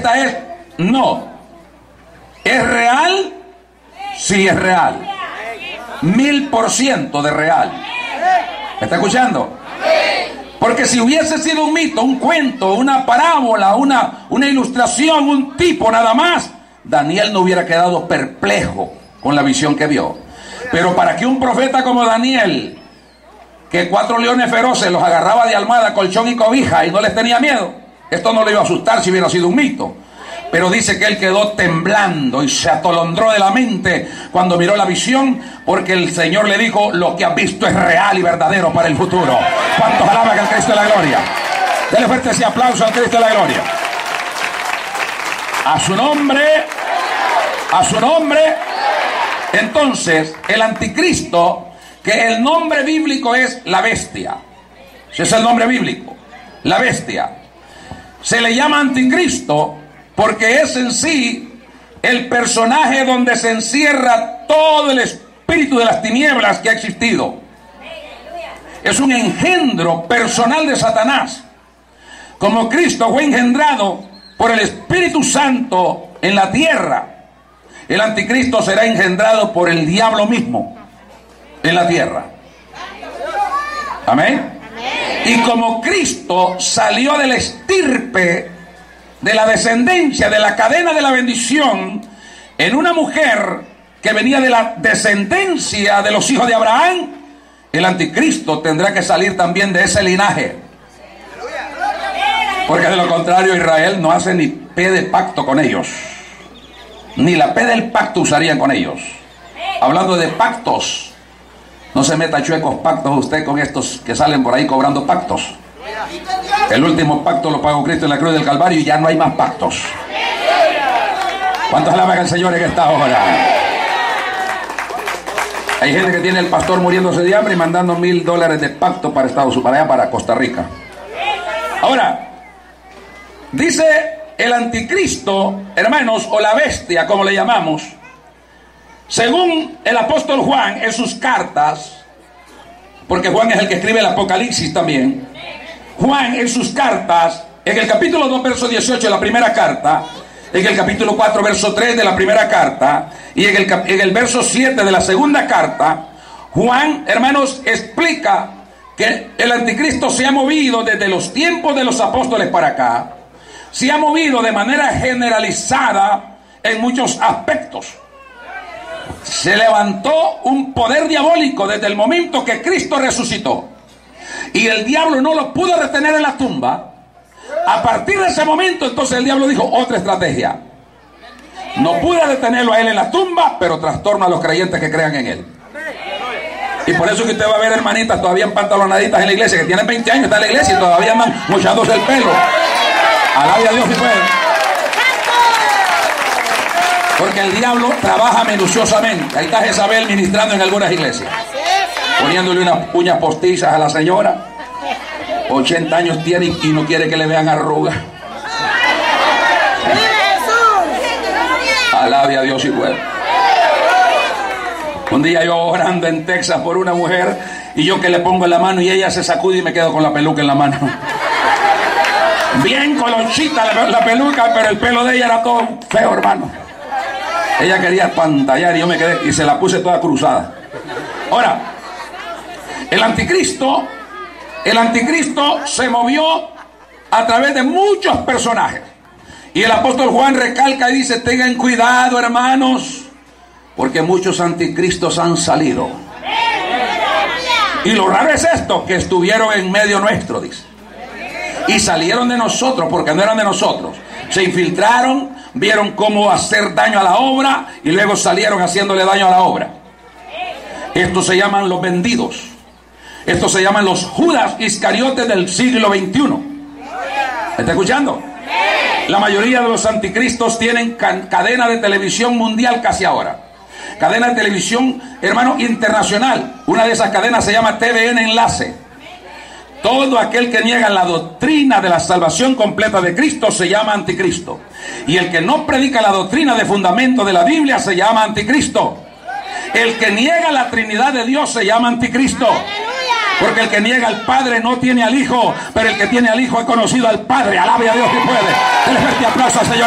respuesta es no. ¿Es real? Sí, es real. 1000% de real. ¿Me está escuchando? Porque si hubiese sido un mito, un cuento, una parábola, una ilustración, un tipo nada más, Daniel no hubiera quedado perplejo con la visión que vio. Pero para que un profeta como Daniel, que 4 leones feroces los agarraba de almohada, colchón y cobija y no les tenía miedo, esto no le iba a asustar si hubiera sido un mito. Pero dice que él quedó temblando y se atolondró de la mente cuando miró la visión, porque el Señor le dijo: lo que has visto es real y verdadero para el futuro. ¿Cuántos alaban al Cristo de la gloria? Dele fuerte ese aplauso al Cristo de la gloria. A su nombre, a su nombre. Entonces, el anticristo, que el nombre bíblico es la bestia. Ese es el nombre bíblico, la bestia. Se le llama anticristo porque es en sí el personaje donde se encierra todo el espíritu de las tinieblas que ha existido. Es un engendro personal de Satanás. Como Cristo fue engendrado por el Espíritu Santo en la tierra, el anticristo será engendrado por el diablo mismo en la tierra. Amén. Y como Cristo salió de la estirpe, de la descendencia, de la cadena de la bendición, en una mujer que venía de la descendencia de los hijos de Abraham, el anticristo tendrá que salir también de ese linaje. Porque de lo contrario Israel no hace ni P de pacto con ellos. Ni la P del pacto usarían con ellos. Hablando de pactos, no se meta chuecos pactos usted con estos que salen por ahí cobrando pactos. El último pacto lo pagó Cristo en la cruz del Calvario y ya no hay más pactos. ¿Cuántos alaban al Señor en esta hora? Hay gente que tiene el pastor muriéndose de hambre y mandando $1000 de pacto para Estados Unidos, para allá, para Costa Rica. Ahora, dice el anticristo, hermanos, o la bestia, como le llamamos, según el apóstol Juan en sus cartas, porque Juan es el que escribe el Apocalipsis también. Juan en sus cartas, en el capítulo 2, verso 18 de la primera carta, en el capítulo 4, verso 3 de la primera carta, y en el verso 7 de la segunda carta, Juan, hermanos, explica que el anticristo se ha movido desde los tiempos de los apóstoles para acá, se ha movido de manera generalizada en muchos aspectos. Se levantó un poder diabólico desde el momento que Cristo resucitó. Y el diablo no lo pudo retener en la tumba. A partir de ese momento, entonces el diablo dijo: otra estrategia. No pude detenerlo a él en la tumba, pero trastorno a los creyentes que crean en él. Y por eso que usted va a ver hermanitas todavía empantalonaditas en la iglesia, que tienen 20 años, están en la iglesia y todavía andan mochándose el pelo. Alabe a Dios si puede. Porque el diablo trabaja minuciosamente. Ahí está Jezabel ministrando en algunas iglesias, poniéndole unas uñas postizas a la señora. 80 años tiene y no quiere que le vean arrugas. Alabe a Dios si puede. Un día yo orando en Texas por una mujer, y yo que le pongo en la mano y ella se sacude y me quedo con la peluca en la mano. Bien colonchita la peluca, pero el pelo de ella era todo feo, hermano. Ella quería pantallar y yo me quedé y se la puse toda cruzada. Ahora, el anticristo se movió a través de muchos personajes. Y el apóstol Juan recalca y dice: tengan cuidado, hermanos, porque muchos anticristos han salido. Y lo raro es esto, que estuvieron en medio nuestro, dice. Y salieron de nosotros, porque no eran de nosotros. Se infiltraron, vieron cómo hacer daño a la obra y luego salieron haciéndole daño a la obra. Estos se llaman los vendidos. Estos se llaman los Judas Iscariotes del siglo XXI. ¿Me está escuchando? La mayoría de los anticristos tienen cadena de televisión mundial casi ahora. Cadena de televisión, hermano, internacional. Una de esas cadenas se llama TVN Enlace. Todo aquel que niega la doctrina de la salvación completa de Cristo se llama anticristo. Y el que no predica la doctrina de fundamento de la Biblia se llama anticristo. El que niega la Trinidad de Dios se llama anticristo. Porque el que niega al Padre no tiene al Hijo, pero el que tiene al Hijo ha conocido al Padre. Alabe a Dios que puede. Denle fuerte aplauso al Señor.